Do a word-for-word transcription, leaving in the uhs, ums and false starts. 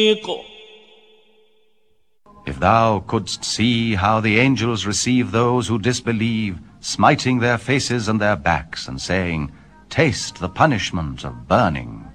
If thou couldst see how the angels receive those who disbelieve, smiting their faces and their backs, and saying, Taste the punishment of burning.